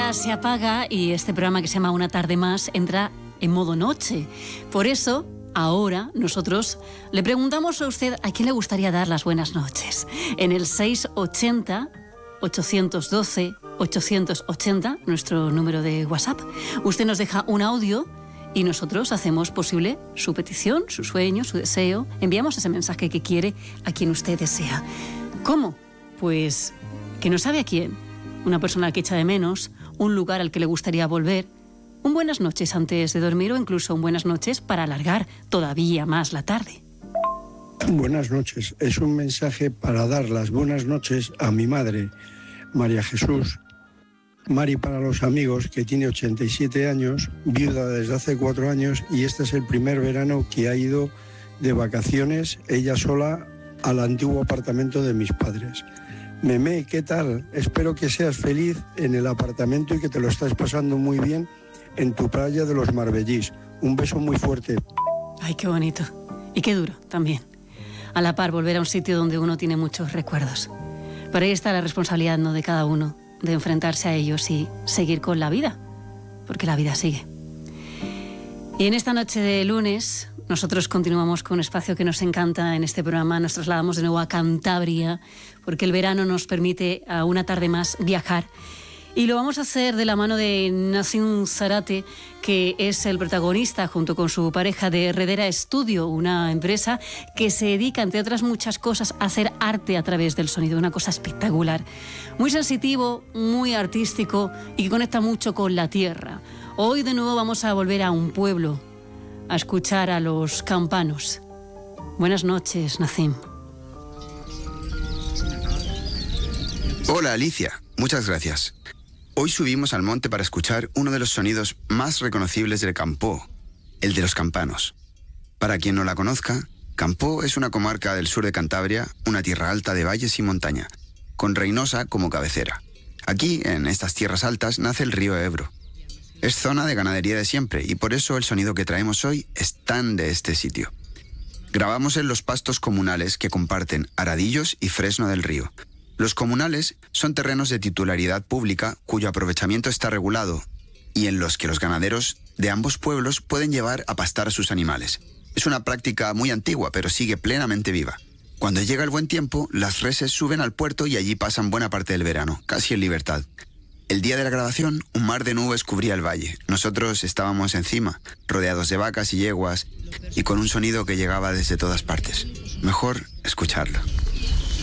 ya se apaga y este programa que se llama Una tarde más entra en modo noche. Por eso, ahora nosotros le preguntamos a usted a quién le gustaría dar las buenas noches. En el 680-812-880, nuestro número de WhatsApp, usted nos deja un audio y nosotros hacemos posible su petición, su sueño, su deseo. Enviamos ese mensaje que quiere a quien usted desea. ¿Cómo? Pues que no sabe a quién. Una persona que echa de menos, un lugar al que le gustaría volver, un buenas noches antes de dormir o incluso un buenas noches para alargar todavía más la tarde. Buenas noches. Es un mensaje para dar las buenas noches a mi madre, María Jesús. Mari para los amigos, que tiene 87 años, viuda desde hace 4 años y este es el primer verano que ha ido de vacaciones, ella sola, al antiguo apartamento de mis padres. Memé, ¿qué tal? Espero que seas feliz en el apartamento y que te lo estés pasando muy bien en tu playa de los Marbellís. Un beso muy fuerte. Ay, qué bonito. Y qué duro también. A la par, volver a un sitio donde uno tiene muchos recuerdos. Pero ahí está la responsabilidad, ¿no?, de cada uno, de enfrentarse a ellos y seguir con la vida, porque la vida sigue. Y en esta noche de lunes, nosotros continuamos con un espacio que nos encanta en este programa. Nos trasladamos de nuevo a Cantabria, porque el verano nos permite a una tarde más viajar. Y lo vamos a hacer de la mano de Nassim Zarate, que es el protagonista, junto con su pareja, de Herredera Studio, una empresa que se dedica, entre otras muchas cosas, a hacer arte a través del sonido. Una cosa espectacular. Muy sensitivo, muy artístico y que conecta mucho con la tierra. Hoy de nuevo vamos a volver a un pueblo, a escuchar a los campanos. Buenas noches, Nassim. Hola, Alicia. Muchas gracias. Hoy subimos al monte para escuchar uno de los sonidos más reconocibles del Campó, el de los campanos. Para quien no la conozca, Campó es una comarca del sur de Cantabria, una tierra alta de valles y montaña, con Reinosa como cabecera. Aquí, en estas tierras altas, nace el río Ebro. Es zona de ganadería de siempre y por eso el sonido que traemos hoy es tan de este sitio. Grabamos en los pastos comunales que comparten Aradillos y Fresno del Río. Los comunales son terrenos de titularidad pública cuyo aprovechamiento está regulado y en los que los ganaderos de ambos pueblos pueden llevar a pastar a sus animales. Es una práctica muy antigua, pero sigue plenamente viva. Cuando llega el buen tiempo, las reses suben al puerto y allí pasan buena parte del verano, casi en libertad. El día de la grabación, un mar de nubes cubría el valle. Nosotros estábamos encima, rodeados de vacas y yeguas, y con un sonido que llegaba desde todas partes. Mejor escucharlo.